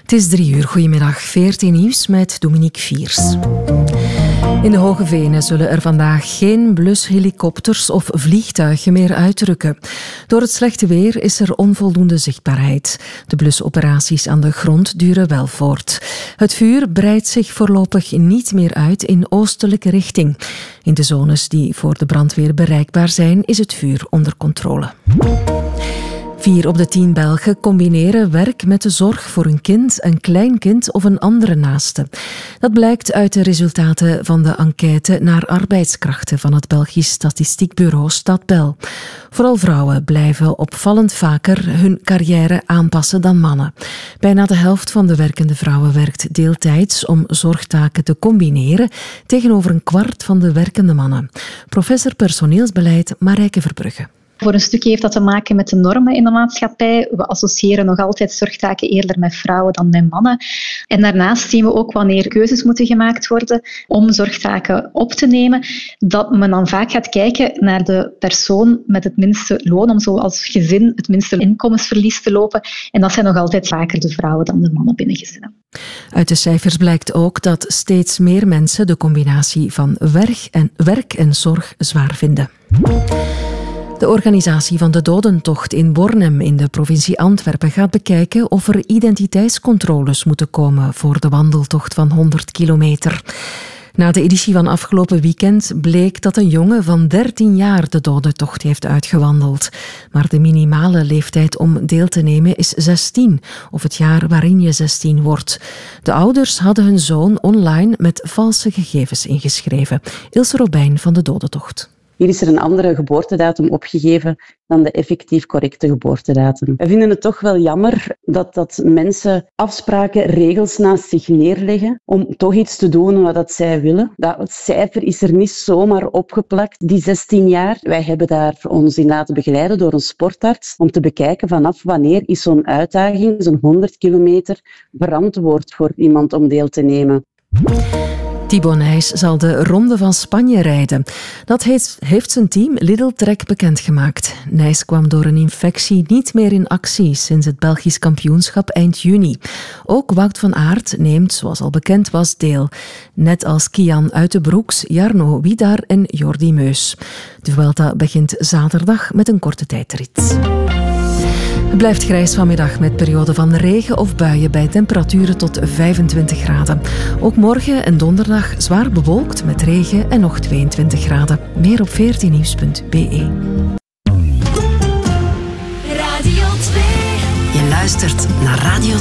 Het is 3 uur. Goedemiddag. 14 nieuws met Dominique Viers. In de Hoge Venen zullen er vandaag geen blushelikopters of vliegtuigen meer uitrukken. Door het slechte weer is er onvoldoende zichtbaarheid. De blusoperaties aan de grond duren wel voort. Het vuur breidt zich voorlopig niet meer uit in oostelijke richting. In de zones die voor de brandweer bereikbaar zijn, is het vuur onder controle. 4 op de 10 Belgen combineren werk met de zorg voor een kind, een kleinkind of een andere naaste. Dat blijkt uit de resultaten van de enquête naar arbeidskrachten van het Belgisch statistiekbureau Stadbel. Vooral vrouwen blijven opvallend vaker hun carrière aanpassen dan mannen. Bijna de helft van de werkende vrouwen werkt deeltijds om zorgtaken te combineren, tegenover een kwart van de werkende mannen. Professor personeelsbeleid Marijke Verbrugge. Voor een stukje heeft dat te maken met de normen in de maatschappij. We associëren nog altijd zorgtaken eerder met vrouwen dan met mannen. En daarnaast zien we ook wanneer keuzes moeten gemaakt worden om zorgtaken op te nemen, dat men dan vaak gaat kijken naar de persoon met het minste loon, om zo als gezin het minste inkomensverlies te lopen. En dat zijn nog altijd vaker de vrouwen dan de mannen binnen gezinnen. Uit de cijfers blijkt ook dat steeds meer mensen de combinatie van werk en zorg zwaar vinden. De organisatie van de dodentocht in Bornem in de provincie Antwerpen gaat bekijken of er identiteitscontroles moeten komen voor de wandeltocht van 100 kilometer. Na de editie van afgelopen weekend bleek dat een jongen van 13 jaar de dodentocht heeft uitgewandeld. Maar de minimale leeftijd om deel te nemen is 16, of het jaar waarin je 16 wordt. De ouders hadden hun zoon online met valse gegevens ingeschreven. Ilse Robijn van de dodentocht. Hier is er een andere geboortedatum opgegeven dan de effectief correcte geboortedatum. We vinden het toch wel jammer dat mensen afspraken, regels naast zich neerleggen om toch iets te doen wat zij willen. Dat cijfer is er niet zomaar opgeplakt, die 16 jaar. Wij hebben daar ons in laten begeleiden door een sportarts om te bekijken vanaf wanneer is zo'n uitdaging, zo'n 100 kilometer, verantwoord voor iemand om deel te nemen. Thibaut Nys zal de Ronde van Spanje rijden. Dat heeft zijn team Lidl Trek bekendgemaakt. Nys kwam door een infectie niet meer in actie sinds het Belgisch kampioenschap eind juni. Ook Wout van Aert neemt, zoals al bekend was, deel. Net als Kian Uitenbroeks, Jarno Wiedar en Jordi Meus. De Vuelta begint zaterdag met een korte tijdrit. Het blijft grijs vanmiddag met perioden van regen of buien bij temperaturen tot 25 graden. Ook morgen en donderdag zwaar bewolkt met regen en nog 22 graden. Meer op 14nieuws.be. Radio 2. Je luistert naar Radio 2.